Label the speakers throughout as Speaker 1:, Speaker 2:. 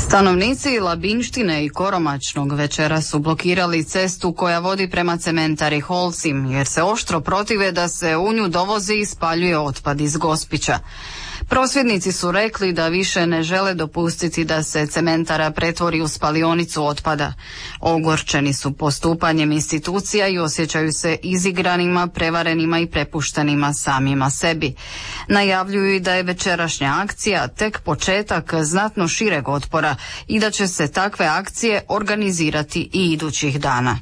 Speaker 1: Stanovnici Labinštine i Koromačnog večeras su blokirali cestu koja vodi prema cementari Holcim, jer se oštro protive da se u nju dovozi i spaljuje otpad iz Gospića. Prosvjednici su rekli da više ne žele dopustiti da se cementara pretvori u spalionicu otpada. Ogorčeni su postupanjem institucija i osjećaju se izigranima, prevarenima i prepuštenima samima sebi. Najavljuju i da je večerašnja akcija tek početak znatno šireg otpora i da će se takve akcije organizirati i idućih dana.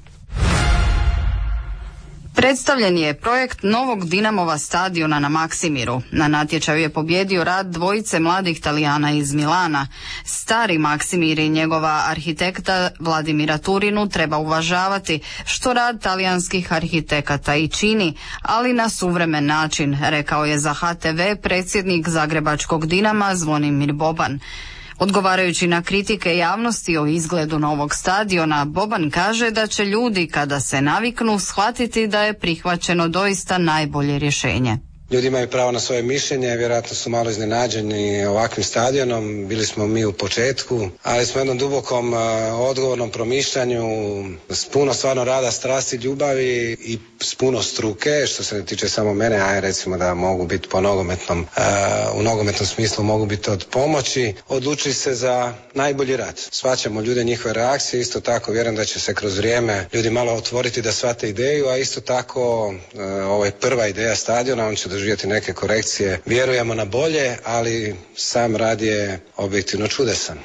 Speaker 1: Predstavljen je projekt novog Dinamova stadiona na Maksimiru. Na natječaju je pobjedio rad dvojice mladih Talijana iz Milana. Stari Maksimir i njegova arhitekta Vladimira Turinu treba uvažavati, što rad talijanskih arhitekata i čini, ali na suvremen način, rekao je za HTV predsjednik zagrebačkog Dinama Zvonimir Boban. Odgovarajući na kritike javnosti o izgledu novog stadiona, Boban kaže da će ljudi kada se naviknu shvatiti da je prihvaćeno doista najbolje rješenje.
Speaker 2: Ljudi imaju pravo na svoje mišljenje, vjerojatno su malo iznenađeni ovakvim stadionom, bili smo mi u početku, ali smo jednom dubokom odgovornom promišljanju, s puno stvarno rada, strasti, ljubavi i s puno struke, što se ne tiče samo mene, a recimo da mogu biti po nogometnom, u nogometnom smislu mogu biti od pomoći, odlučili se za najbolji rad. Shvaćamo ljude, njihove reakcije, isto tako vjerujem da će se kroz vrijeme ljudi malo otvoriti da shvate ideju, a isto tako ovo je prva ideja stadiona, on će doživjeti neke korekcije. Vjerujemo na bolje, ali sam rad je objektivno čudesan.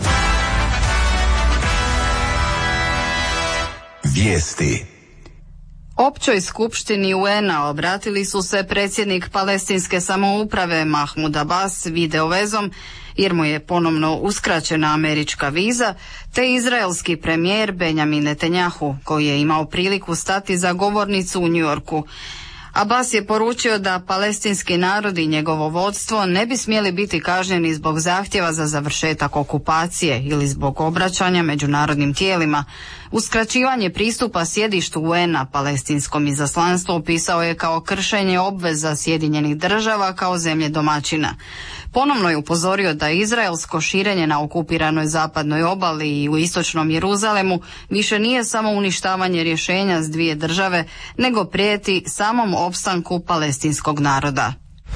Speaker 3: Vijesti.
Speaker 1: Općoj skupštini UN-a obratili su se predsjednik palestinske samouprave Mahmud Abbas videovezom, jer mu je ponovno uskraćena američka viza, te izraelski premijer Benjamin Netanjahu, koji je imao priliku stati za govornicu u New Yorku. Abbas je poručio da palestinski narod i njegovo vodstvo ne bi smjeli biti kažnjeni zbog zahtjeva za završetak okupacije ili zbog obraćanja međunarodnim tijelima. Uskraćivanje pristupa sjedištu UN-a palestinskom izaslanstvu opisao je kao kršenje obveza Sjedinjenih država kao zemlje domaćina. Ponovno je upozorio da izraelsko širenje na okupiranoj zapadnoj obali i u istočnom Jeruzalemu više nije samo uništavanje rješenja s dvije države, nego prijeti samom opstanku palestinskog naroda.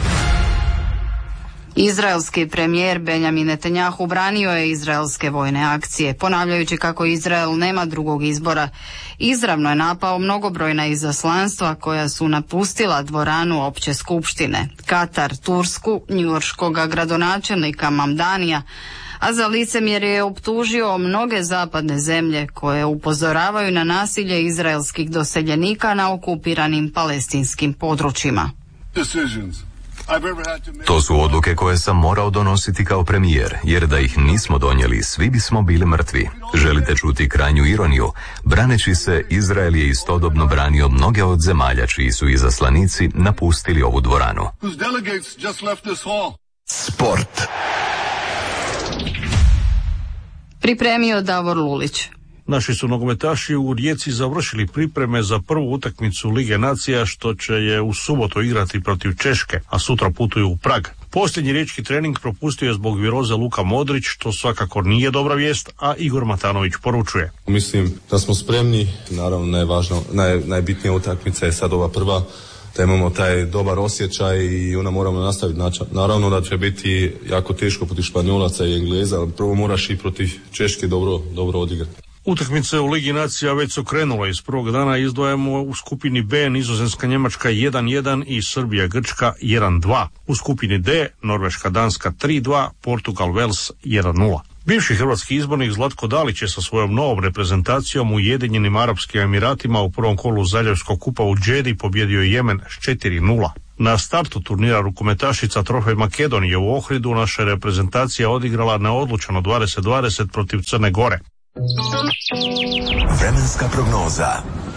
Speaker 1: Izraelski premijer Benjamin Netanjahu branio je izraelske vojne akcije, ponavljajući kako Izrael nema drugog izbora. Izravno je napao mnogobrojna izaslanstva koja su napustila dvoranu opće skupštine, Katar, Tursku, njujorškog gradonačelnika Mamdanija, a za licemjerje je optužio mnoge zapadne zemlje koje upozoravaju na nasilje izraelskih doseljenika na okupiranim palestinskim područjima.
Speaker 3: To su odluke koje sam morao donositi kao premijer, jer da ih nismo donijeli, svi bismo bili mrtvi. Želite čuti krajnju ironiju? Braneći se, Izrael je istodobno branio mnoge od zemalja čiji su izaslanici napustili ovu dvoranu. Sport.
Speaker 1: Pripremio Davor Lulić.
Speaker 4: Naši su nogometaši u Rijeci završili pripreme za prvu utakmicu Lige nacija, što će je u subotu igrati protiv Češke, a sutra putuju u Prag. Posljednji riječki trening propustio je zbog viroze Luka Modrić, što svakako nije dobra vijest, a Igor Matanović poručuje.
Speaker 5: Mislim da smo spremni, naravno najbitnija utakmica je sad ova prva, da imamo taj dobar osjećaj i onda moramo nastaviti. Naravno da će biti jako teško protiv Španjolaca i Engleza, ali prvo moraš i protiv Češke dobro odigrati.
Speaker 4: Utakmice u Ligi nacija već su krenule. Iz prvog dana izdvajamo u skupini B Nizozemska Njemačka 1-1 i Srbija Grčka 1-2. U skupini D Norveška Danska 3-2, Portugal Wales 1-0. Bivši hrvatski izbornik Zlatko Dalić je sa svojom novom reprezentacijom u Ujedinjenim Arapskim Emiratima u prvom kolu Zaljevskog kupa u Džedi pobjedio Jemen s 4-0. Na startu turnira rukometašica Trofej Makedonije u Ohridu naša reprezentacija odigrala neodlučeno 20-20 protiv Crne Gore.
Speaker 3: Vremenska prognoza.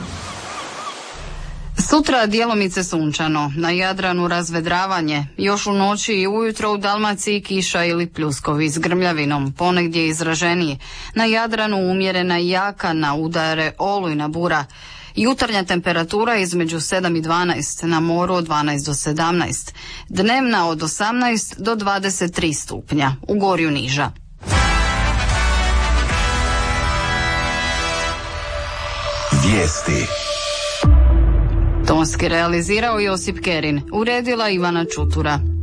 Speaker 1: Sutra djelomice sunčano, na Jadranu razvedravanje, još u noći i ujutro u Dalmaciji kiša ili pljuskovi s grmljavinom, ponegdje izraženiji. Na Jadranu umjerena i jaka, na udare olujna bura. Jutarnja temperatura između 7 i 12, na moru od 12 do 17. Dnevna od 18 do 23 stupnja, u gorju niža.
Speaker 6: Vijesti.
Speaker 1: Tonski realizirao Josip Kerin, uredila Ivana Čutura.